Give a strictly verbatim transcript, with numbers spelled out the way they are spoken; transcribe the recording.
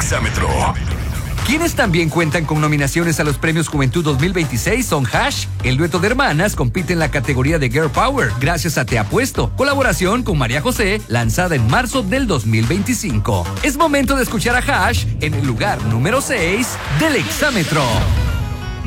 Exámetro. Quienes también cuentan con nominaciones a los premios Juventud dos mil veintiséis son Hash. El dueto de hermanas compite en la categoría de Girl Power, gracias a Te Apuesto, colaboración con María José, lanzada en marzo del dos mil veinticinco. Es momento de escuchar a Hash en el lugar número seis del Exámetro.